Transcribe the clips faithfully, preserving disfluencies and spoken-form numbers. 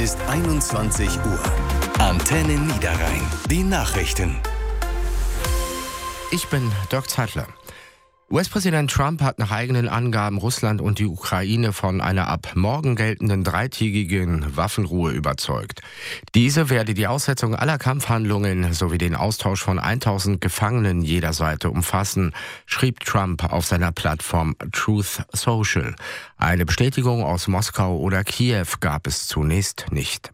Ist einundzwanzig Uhr. Antenne Niederrhein. Die Nachrichten. Ich bin Dirk Zeitler. U S-Präsident Trump hat nach eigenen Angaben Russland und die Ukraine von einer ab morgen geltenden dreitägigen Waffenruhe überzeugt. Diese werde die Aussetzung aller Kampfhandlungen sowie den Austausch von tausend Gefangenen jeder Seite umfassen, schrieb Trump auf seiner Plattform Truth Social. Eine Bestätigung aus Moskau oder Kiew gab es zunächst nicht.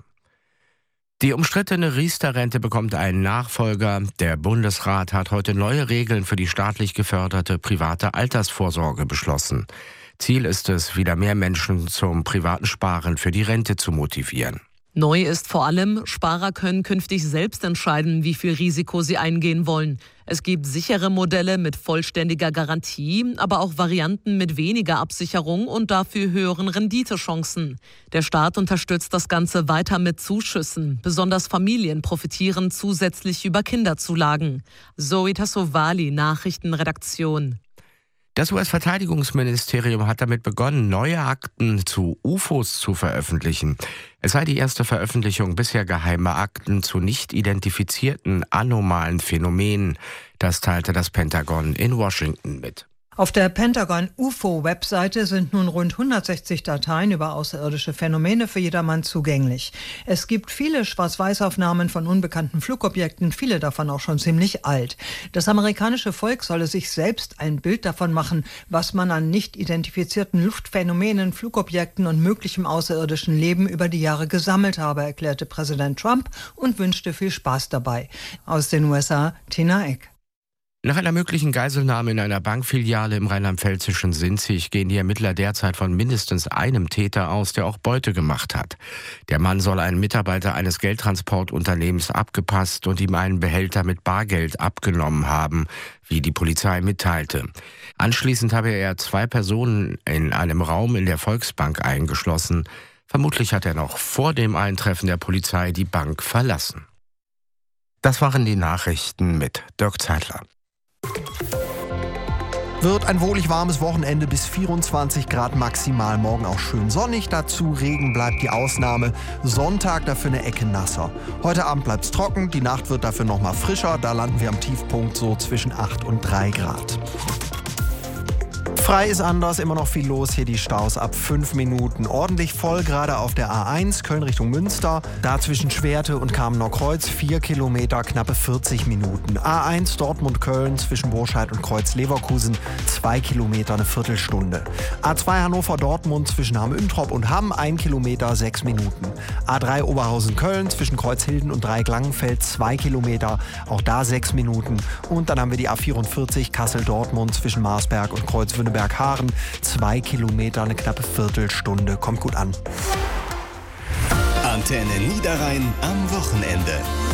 Die umstrittene Riester-Rente bekommt einen Nachfolger. Der Bundesrat hat heute neue Regeln für die staatlich geförderte private Altersvorsorge beschlossen. Ziel ist es, wieder mehr Menschen zum privaten Sparen für die Rente zu motivieren. Neu ist vor allem, Sparer können künftig selbst entscheiden, wie viel Risiko sie eingehen wollen. Es gibt sichere Modelle mit vollständiger Garantie, aber auch Varianten mit weniger Absicherung und dafür höheren Renditechancen. Der Staat unterstützt das Ganze weiter mit Zuschüssen. Besonders Familien profitieren zusätzlich über Kinderzulagen. Zoe Tassovali, Nachrichtenredaktion. Das U S-Verteidigungsministerium hat damit begonnen, neue Akten zu U F Os zu veröffentlichen. Es sei die erste Veröffentlichung bisher geheimer Akten zu nicht identifizierten anomalen Phänomenen. Das teilte das Pentagon in Washington mit. Auf der Pentagon-U F O-Webseite sind nun rund hundertsechzig Dateien über außerirdische Phänomene für jedermann zugänglich. Es gibt viele Schwarz-Weiß-Aufnahmen von unbekannten Flugobjekten, viele davon auch schon ziemlich alt. Das amerikanische Volk solle sich selbst ein Bild davon machen, was man an nicht identifizierten Luftphänomenen, Flugobjekten und möglichem außerirdischen Leben über die Jahre gesammelt habe, erklärte Präsident Trump und wünschte viel Spaß dabei. Aus den U S A, Tina Eck. Nach einer möglichen Geiselnahme in einer Bankfiliale im rheinland-pfälzischen Sinzig gehen die Ermittler derzeit von mindestens einem Täter aus, der auch Beute gemacht hat. Der Mann soll einen Mitarbeiter eines Geldtransportunternehmens abgepasst und ihm einen Behälter mit Bargeld abgenommen haben, wie die Polizei mitteilte. Anschließend habe er zwei Personen in einem Raum in der Volksbank eingeschlossen. Vermutlich hat er noch vor dem Eintreffen der Polizei die Bank verlassen. Das waren die Nachrichten mit Dirk Zeitler. Wird ein wohlig warmes Wochenende bis vierundzwanzig Grad maximal. Morgen auch schön sonnig. Dazu Regen bleibt die Ausnahme. Sonntag dafür eine Ecke nasser. Heute Abend bleibt es trocken. Die Nacht wird dafür noch mal frischer. Da landen wir am Tiefpunkt so zwischen acht und drei Grad. Frei ist anders, immer noch viel los. Hier die Staus ab fünf Minuten. Ordentlich voll gerade auf der A eins, Köln Richtung Münster. Da zwischen Schwerte und Kamener Kreuz vier Kilometer, knappe vierzig Minuten. A eins Dortmund-Köln zwischen Burscheid und Kreuz-Leverkusen zwei Kilometer, eine Viertelstunde. A zwei Hannover-Dortmund zwischen Hamm-Üntrop und Hamm ein Kilometer, sechs Minuten. A drei Oberhausen-Köln zwischen Kreuzhilden und Dreiecklangenfeld zwei Kilometer, auch da sechs Minuten. Und dann haben wir die A vierundvierzig Kassel-Dortmund zwischen Marsberg und Kreuzwünneberg Haaren, zwei Kilometer, eine knappe Viertelstunde. Kommt gut an. Antenne Niederrhein am Wochenende.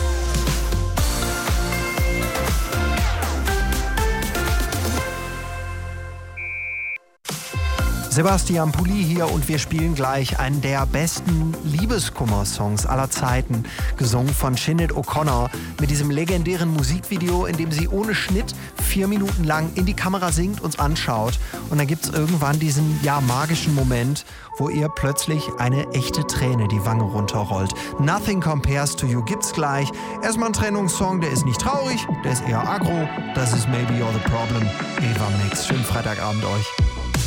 Sebastian Pulli hier und wir spielen gleich einen der besten Liebeskummer-Songs aller Zeiten, gesungen von Sinead O'Connor, mit diesem legendären Musikvideo, in dem sie ohne Schnitt vier Minuten lang in die Kamera singt, uns anschaut und dann gibt es irgendwann diesen, ja, magischen Moment, wo ihr plötzlich eine echte Träne die Wange runterrollt. Nothing Compares to You gibt's gleich. Erstmal ein Trennungssong, der ist nicht traurig, der ist eher aggro. Das ist Maybe You're the Problem. Eva Mix. Schönen Freitagabend euch.